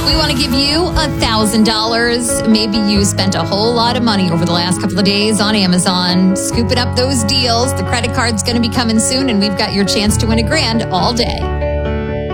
We want to give you $1,000. Maybe you spent a whole lot of money over the last couple of days on Amazon, scooping up those deals. The credit card's going to be coming soon, and we've got your chance to win $1,000 all day.